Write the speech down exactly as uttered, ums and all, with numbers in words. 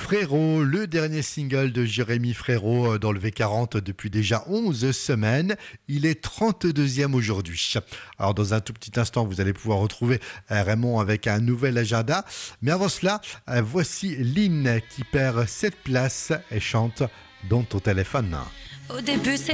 Frérot, le dernier single de Jérémy Frérot dans le V quarante depuis déjà onze semaines. Il est trente-deuxième aujourd'hui. Alors dans un tout petit instant, vous allez pouvoir retrouver Raymond avec un nouvel agenda. Mais avant cela, voici Lynn qui perd sept places et chante dans ton téléphone. Au début, c'est